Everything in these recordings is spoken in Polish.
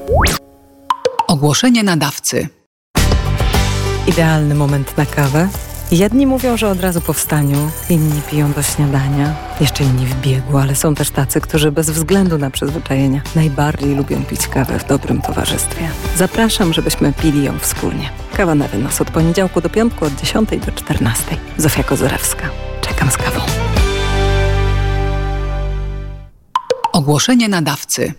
Ogłoszenie nadawcy. Idealny moment na kawę. Jedni mówią, że od razu po wstaniu, inni piją do śniadania, jeszcze inni w biegu, ale są też tacy, którzy bez względu na przyzwyczajenia najbardziej lubią pić kawę w dobrym towarzystwie. Zapraszam, żebyśmy pili ją wspólnie. Kawa na wynos od poniedziałku do piątku od 10 do 14. Zofia Kozorewska. Czekam z kawą. Ogłoszenie nadawcy.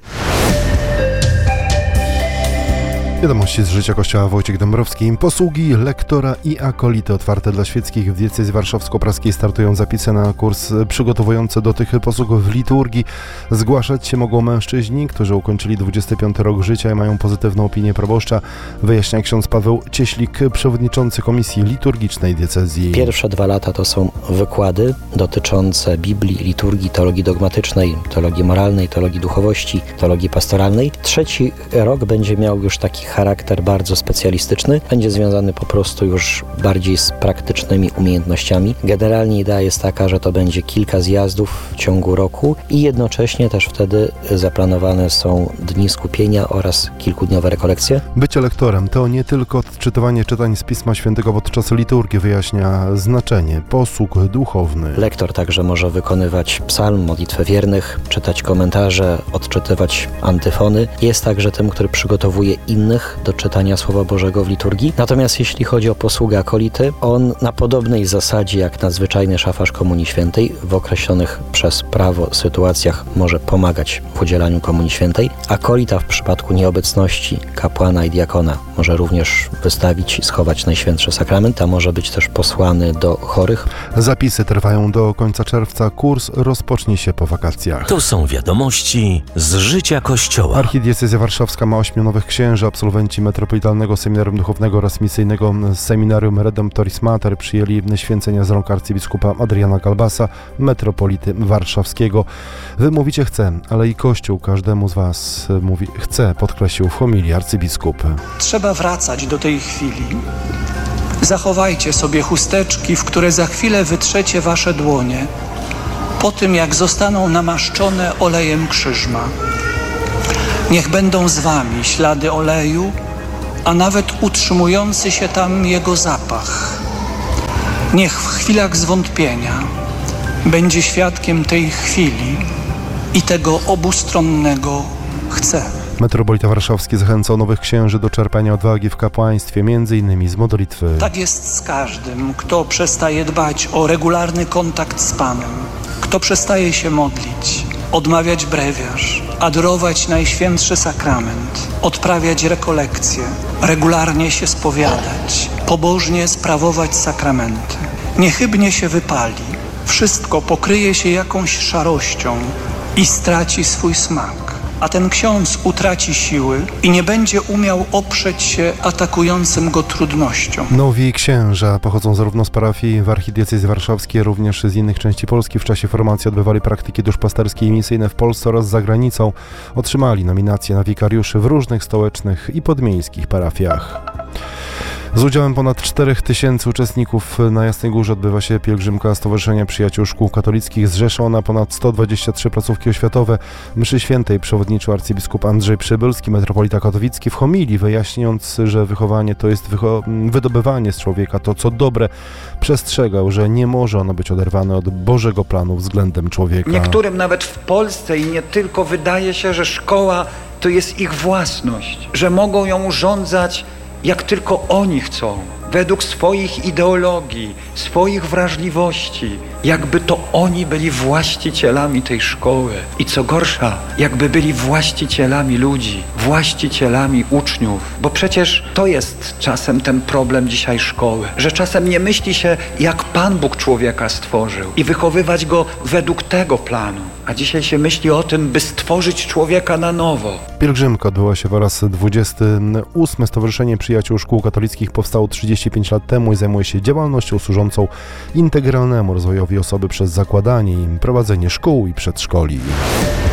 Wiadomości z życia Kościoła. Wojciech Dąbrowski. Posługi lektora i akolity otwarte dla świeckich w diecezji warszawsko-praskiej startują zapisy na kurs przygotowujący do tych posług w liturgii. Zgłaszać się mogą mężczyźni, którzy ukończyli 25 rok życia i mają pozytywną opinię proboszcza, wyjaśnia ksiądz Paweł Cieślik, przewodniczący Komisji Liturgicznej diecezji. Pierwsze 2 lata to są wykłady dotyczące Biblii, liturgii, teologii dogmatycznej, teologii moralnej, teologii duchowości, teologii pastoralnej. 3. rok będzie miał już taki charakter bardzo specjalistyczny, będzie związany po prostu już bardziej z praktycznymi umiejętnościami. Generalnie idea jest taka, że to będzie kilka zjazdów w ciągu roku i jednocześnie też wtedy zaplanowane są dni skupienia oraz kilkudniowe rekolekcje. Bycie lektorem to nie tylko odczytywanie czytań z Pisma Świętego podczas liturgii, wyjaśnia znaczenie posług duchownych. Lektor także może wykonywać psalm, modlitwę wiernych, czytać komentarze, odczytywać antyfony. Jest także tym, który przygotowuje innych do czytania Słowa Bożego w liturgii. Natomiast jeśli chodzi o posługę akolity, on na podobnej zasadzie jak nadzwyczajny szafarz Komunii Świętej w określonych przez prawo sytuacjach może pomagać w udzielaniu Komunii Świętej. Akolita w przypadku nieobecności kapłana i diakona może również wystawić i schować Najświętszy Sakrament, a może być też posłany do chorych. Zapisy trwają do końca czerwca. Kurs rozpocznie się po wakacjach. To są wiadomości z życia Kościoła. Archidiecezja Warszawska ma 8 nowych księży. Absolwenci Metropolitalnego Seminarium Duchownego oraz Misyjnego Seminarium Redemptoris Mater przyjęli święcenia z rąk arcybiskupa Adriana Galbasa, metropolity warszawskiego. Wy mówicie chcę, ale i Kościół każdemu z was mówi chcę, podkreślił w homilii arcybiskup. Trzeba wracać do tej chwili. Zachowajcie sobie chusteczki, w które za chwilę wytrzecie wasze dłonie, po tym jak zostaną namaszczone olejem krzyżma. Niech będą z wami ślady oleju, a nawet utrzymujący się tam jego zapach. Niech w chwilach zwątpienia będzie świadkiem tej chwili i tego obustronnego chcę. Metropolita Warszawski zachęcał nowych księży do czerpania odwagi w kapłaństwie, m.in. z modlitwy. Tak jest z każdym, kto przestaje dbać o regularny kontakt z Panem, kto przestaje się modlić, odmawiać brewiarz, adorować Najświętszy Sakrament, odprawiać rekolekcje, regularnie się spowiadać, pobożnie sprawować sakramenty. Niechybnie się wypali, wszystko pokryje się jakąś szarością i straci swój smak. A ten ksiądz utraci siły i nie będzie umiał oprzeć się atakującym go trudnościom. Nowi księża pochodzą zarówno z parafii w Archidiecezji Warszawskiej, również z innych części Polski. W czasie formacji odbywali praktyki duszpasterskie i misyjne w Polsce oraz za granicą. Otrzymali nominacje na wikariuszy w różnych stołecznych i podmiejskich parafiach. Z udziałem ponad 4000 uczestników na Jasnej Górze odbywa się pielgrzymka Stowarzyszenia Przyjaciół Szkół Katolickich. Zrzesza ona ponad 123 placówki oświatowe. Mszy świętej przewodniczył arcybiskup Andrzej Przybylski, metropolita katowicki, w homilii wyjaśniając, że wychowanie to jest wydobywanie z człowieka to, co dobre. Przestrzegał, że nie może ono być oderwane od Bożego planu względem człowieka. Niektórym nawet w Polsce i nie tylko wydaje się, że szkoła to jest ich własność, że mogą ją urządzać jak tylko oni chcą, według swoich ideologii, swoich wrażliwości, jakby to oni byli właścicielami tej szkoły. I co gorsza, jakby byli właścicielami ludzi, właścicielami uczniów. Bo przecież to jest czasem ten problem dzisiaj szkoły, że czasem nie myśli się, jak Pan Bóg człowieka stworzył i wychowywać go według tego planu. A dzisiaj się myśli o tym, by stworzyć człowieka na nowo. Pielgrzymka odbyła się po raz 28. Stowarzyszenie Przyjaciół Szkół Katolickich powstało 35 lat temu i zajmuje się działalnością służącą integralnemu rozwojowi osoby przez zakładanie i prowadzenie szkół i przedszkoli.